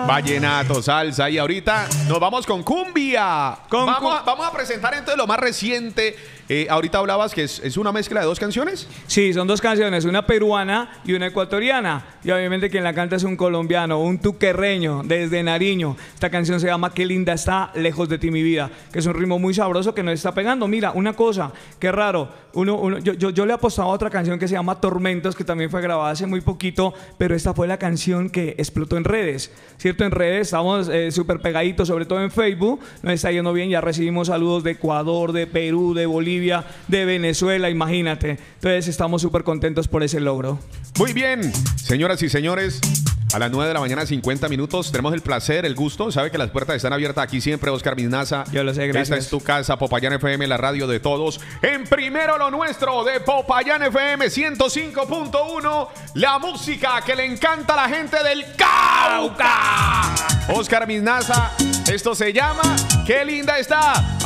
Vallenato, salsa. Y ahorita nos vamos con cumbia. Vamos a presentar entonces lo más reciente. Ahorita hablabas que es una mezcla de dos canciones. Sí, son dos canciones, una peruana y una ecuatoriana. Y obviamente quien la canta es un colombiano, un tuquerreño desde Nariño. Esta canción se llama Qué linda está, lejos de ti mi vida, que es un ritmo muy sabroso que nos está pegando. Mira, una cosa, qué raro. Yo le apostaba a otra canción que se llama Tormentos, que también fue grabada hace muy poquito, pero esta fue la canción que explotó en redes, ¿cierto? En redes estamos súper pegaditos, sobre todo en Facebook. Nos está yendo bien, ya recibimos saludos de Ecuador, de Perú, de Bolivia, de Venezuela, imagínate. Entonces estamos súper contentos por ese logro. Muy bien, señoras y señores, a las 9 de la mañana, 50 minutos. Tenemos el placer, el gusto. Sabe que las puertas están abiertas aquí siempre, Oscar Miznaza. Yo lo sé, gracias. Esta es tu casa, Popayán FM, la radio de todos. En primero lo nuestro de Popayán FM 105.1. La música que le encanta a la gente del Cauca. Oscar Miznaza, esto se llama Qué linda está.